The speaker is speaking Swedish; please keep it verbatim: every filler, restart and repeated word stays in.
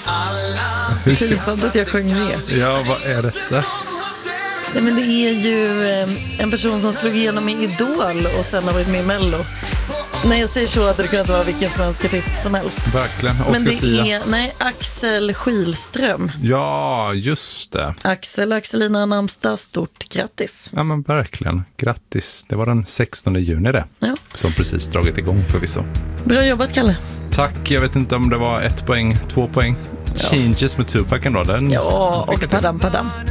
Hur ska... Pinsamt att jag sjöng med. Ja, vad är detta? Nej, men det är ju eh, en person som slog igenom i Idol och sen har varit med i Mello. När jag säger så hade det kunnat vara vilken svensk artist som helst. Verkligen, Oscar Men det Sia. är, nej, Axel Skilström. Ja, just det. Axel, Axelina namnsdag, stort grattis. Ja, men verkligen. Grattis. Det var den sextonde juni det. Ja. Som precis dragit igång förvisso. Bra jobbat, Kalle. Tack, jag vet inte om det var ett poäng, två poäng. Ja. Changes med Tupac ändå. Den Ja, och padam padam.